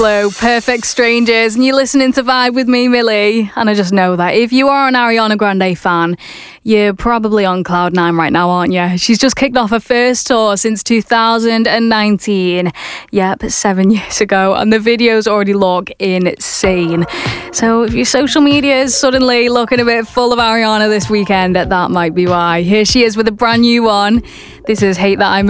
Hello, Perfect Strangers, and you're listening to Vibe with me, Millie. And I just know that if you are an Ariana Grande fan, you're probably on cloud nine right now, aren't you? She's just kicked off her first tour since 2019. Yep, 7 years ago, and the videos already look insane. So if your social media is suddenly looking a bit full of Ariana this weekend, that might be why. Here she is with a brand new one. This is Hate That I'm